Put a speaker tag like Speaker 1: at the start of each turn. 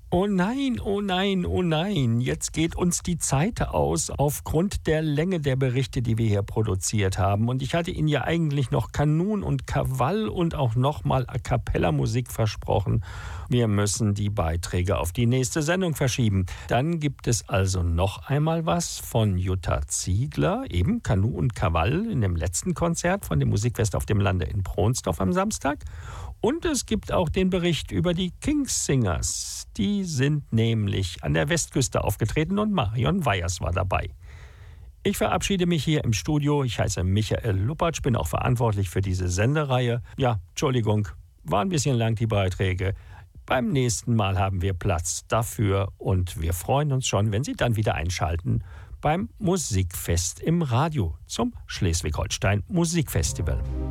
Speaker 1: Oh nein, oh nein, oh nein, jetzt geht uns die Zeit aus aufgrund der Länge der Berichte, die wir hier produziert haben. Und ich hatte Ihnen ja eigentlich noch Kanun und Krawall und auch nochmal A-Cappella-Musik versprochen. Wir müssen die Beiträge auf die nächste Sendung verschieben. Dann gibt es also noch einmal was von Jutta Ziegler, eben Kanu und Krawall in dem letzten Konzert von dem Musikfest auf dem Lande in Pronsdorf am Samstag. Und es gibt auch den Bericht über die King's Singers. Die sind nämlich an der Westküste aufgetreten und Marion Weyers war dabei. Ich verabschiede mich hier im Studio. Ich heiße Michael Luppertsch, bin auch verantwortlich für diese Sendereihe. Ja, Entschuldigung, war ein bisschen lang die Beiträge. Beim nächsten Mal haben wir Platz dafür und wir freuen uns schon, wenn Sie dann wieder einschalten beim Musikfest im Radio zum Schleswig-Holstein Musikfestival.